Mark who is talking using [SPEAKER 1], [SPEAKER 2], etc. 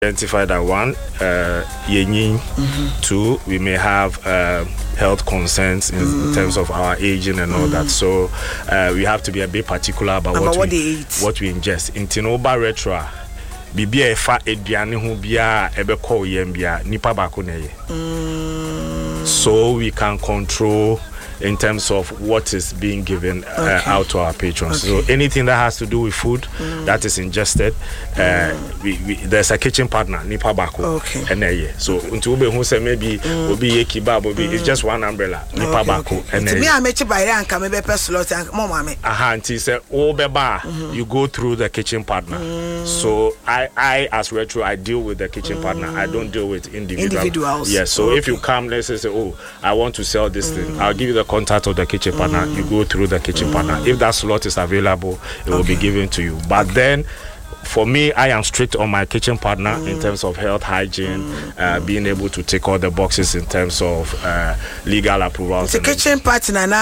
[SPEAKER 1] identify that one, two, we may have health concerns in terms of our aging and all that. So we have to be a bit particular about what we ingest. Intinoba retro, bibia efa eduane ho bia ebekọ yembia nipa bako na ye. So we can control in terms of what is being given out to our patrons. So anything that has to do with food that is ingested, there's a kitchen partner, Nipa Bako. So until who say maybe obi kebab, it's just one umbrella, Nipa Bako. And me I met you by rank, maybe personal mama. Auntie said, oh beba, you go through the kitchen partner. So I as retro, I deal with the kitchen partner. I don't deal with individuals. Yes. So if you come, let's say, oh, I want to sell this thing, I'll give you the contact of the kitchen partner. You go through the kitchen partner. If that slot is available, it will be given to you. But then for me, I am strict on my kitchen partner in terms of health, hygiene, being able to take all the boxes in terms of legal approvals. The kitchen partner now.